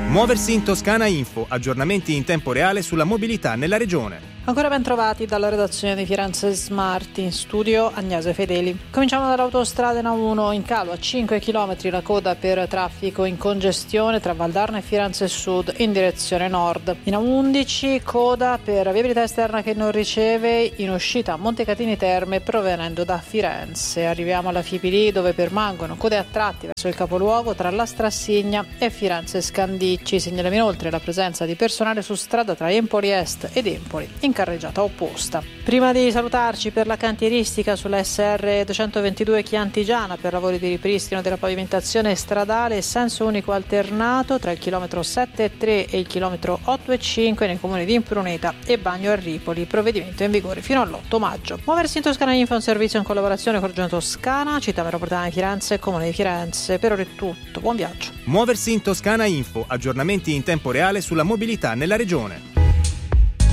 Muoversi in Toscana Info, aggiornamenti in tempo reale sulla mobilità nella regione. Ancora ben trovati dalla redazione di Firenze Smart, in studio Agnese Fedeli. Cominciamo dall'autostrada A1 in calo a 5 km la coda per traffico in congestione tra Valdarno e Firenze Sud in direzione nord. In A11 coda per viabilità esterna che non riceve in uscita a Montecatini Terme provenendo da Firenze. Arriviamo alla Fipili dove permangono code a tratti verso il capoluogo tra la Strassigna e Firenze Scandicci. Segnaliamo inoltre la presenza di personale su strada tra Empoli Est ed Empoli in carreggiata opposta. Prima di salutarci, per la cantieristica sulla SR 222 Chiantigiana per lavori di ripristino della pavimentazione stradale senso unico alternato tra il chilometro 7,3 e il chilometro 8,5 nei comuni di Impruneta e Bagno a Ripoli, provvedimento in vigore fino all'8 maggio. Muoversi in Toscana Info è un servizio in collaborazione con Regione Toscana, Città Metropolitana di Firenze e Comune di Firenze. Per ora è tutto, buon viaggio. Muoversi in Toscana Info, aggiornamenti in tempo reale sulla mobilità nella regione.